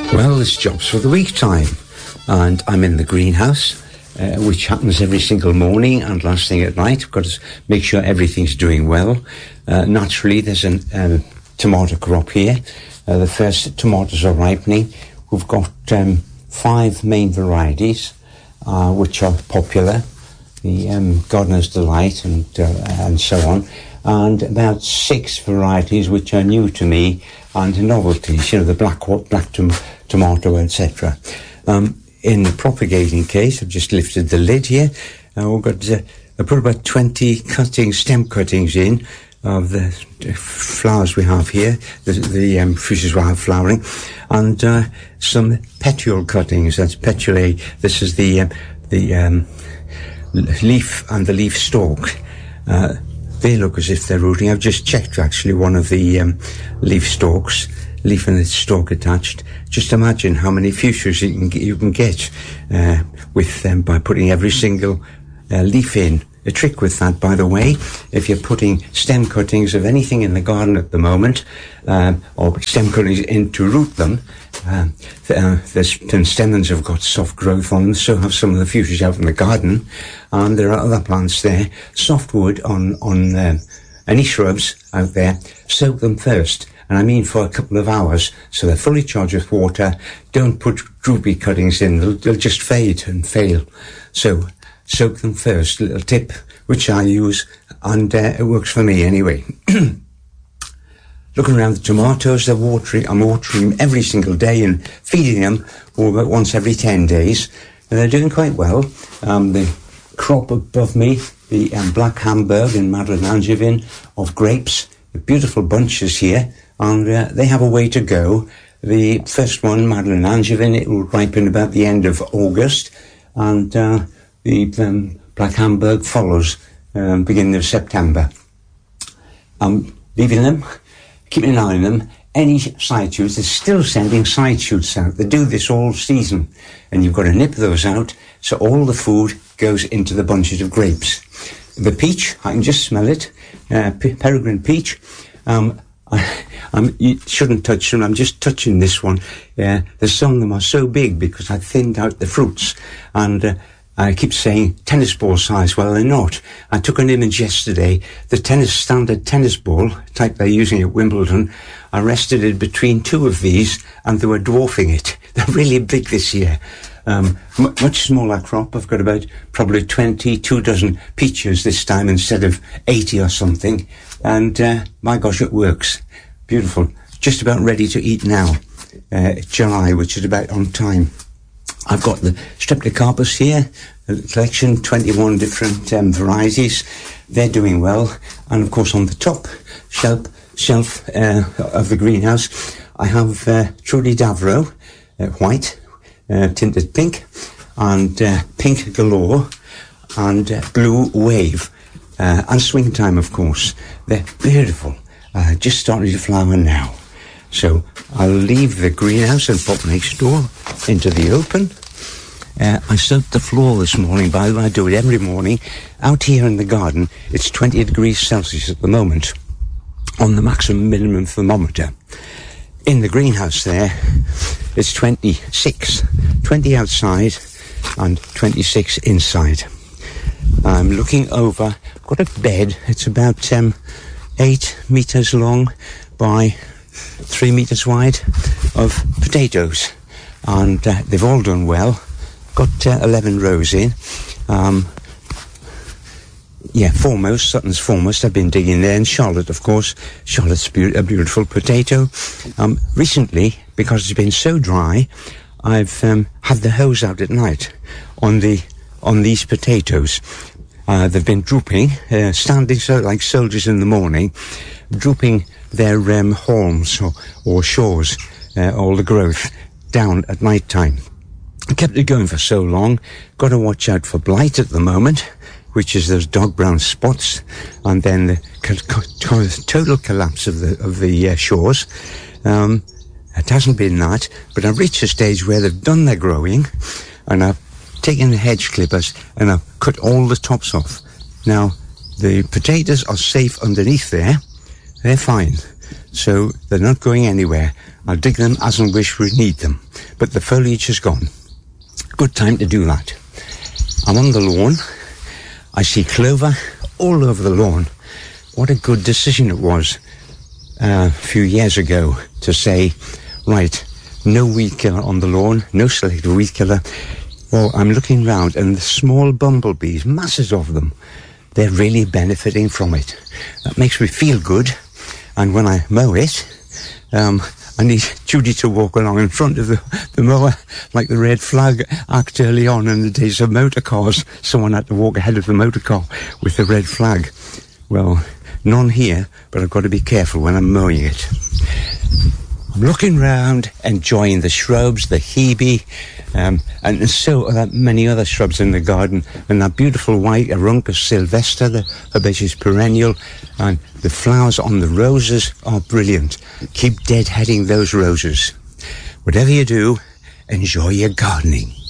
Well, it's Jobs for the Week time, and I'm in the greenhouse, which happens every single morning and last thing at night. We've got to make sure everything's doing well. Naturally, there's a tomato crop here. The first tomatoes are ripening. We've got 5 main varieties, which are popular. The Gardener's Delight and so on. And about 6 varieties which are new to me and novelties, the black tomato, etc. In the propagating case, I've just lifted the lid here. We've got, I put about 20 stem cuttings in of the flowers we have here, the fuchsias we have flowering, and some petiole cuttings. That's petiole. This is the leaf and the leaf stalk. They look as if they're rooting. I've just checked actually one of the leaf stalks, leaf and its stalk attached. Just imagine how many fuchsias you can get with them by putting every single leaf in. A trick with that, by the way, if you're putting stem cuttings of anything in the garden at the moment, or stem cuttings in to root them, the stamens have got soft growth on them, so have some of the fuchsias out in the garden, and there are other plants there. Softwood on any shrubs out there, soak them first, and I mean for a couple of hours, so they're fully charged with water. Don't put droopy cuttings in, they'll just fade and fail. So soak them first, little tip which I use, and it works for me anyway. Looking around the tomatoes, they're watering. I'm watering them every single day and feeding them about once every 10 days. And they're doing quite well. The crop above me, the Black Hamburg and Madeleine Angevin of grapes, the beautiful bunches here, and they have a way to go. The first one, Madeleine Angevin, it will ripen about the end of August, and the Black Hamburg follows beginning of September. I'm leaving them, keeping an eye on them. Any side shoots, they're still sending side shoots out. They do this all season, and you've got to nip those out so all the food goes into the bunches of grapes. The peach, I can just smell it, Peregrine peach. You shouldn't touch them. I'm just touching this one. There's some of them are so big because I thinned out the fruits, and I keep saying tennis ball size. Well, they're not. I took an image yesterday. The standard tennis ball type they're using at Wimbledon, I rested it between 2 of these, and they were dwarfing it. They're really big this year. Much smaller crop. I've got about probably 22 dozen peaches this time instead of 80 or something. And my gosh, it works. Beautiful. Just about ready to eat now. July, which is about on time. I've got the Streptocarpus here, a collection, 21 different varieties. They're doing well. And of course on the top shelf of the greenhouse, I have Trudy Davro, white, tinted pink, and pink galore, and blue wave, and swing time, of course. They're beautiful, just starting to flower now. So I'll leave the greenhouse and pop next door into the open. I soaked the floor this morning, by the way. I do it every morning. Out here in the garden, it's 20 degrees Celsius at the moment on the maximum minimum thermometer. In the greenhouse there, it's 26. 20 outside and 26 inside. I'm looking over. I've got a bed. It's about 8 meters long by 3 meters wide of potatoes, and they've all done well. Got 11 rows in. Foremost, Sutton's Foremost, I've been digging there, and Charlotte, of course. Charlotte's a beautiful potato. Recently, because it's been so dry, I've had the hose out at night on these potatoes. They've been drooping, standing so like soldiers in the morning, drooping their haulms or shores, all the growth, down at night time. I kept it going for so long. Got to watch out for blight at the moment, which is those dark brown spots, and then the total collapse of the shores. It hasn't been that, but I've reached a stage where they've done their growing, and I've taken the hedge clippers and I've cut all the tops off. Now, the potatoes are safe underneath there. They're fine. So they're not going anywhere. I'll dig them as and wish we need them. but the foliage is gone. Good time to do that. I'm on the lawn. I see clover all over the lawn. What a good decision it was a few years ago to say, right, no weed killer on the lawn, no selective weed killer. Well, I'm looking round and the small bumblebees, masses of them, they're really benefiting from it. That makes me feel good. And when I mow it, I need Judy to walk along in front of the mower like the red flag act early on in the days of motor cars. Someone had to walk ahead of the motor car with the red flag. Well, none here, but I've got to be careful when I'm mowing it. I'm looking round, enjoying the shrubs, the hebe, and so many other shrubs in the garden, and that beautiful white Aruncus sylvester, the herbaceous perennial, and the flowers on the roses are brilliant. Keep deadheading those roses. Whatever you do, enjoy your gardening.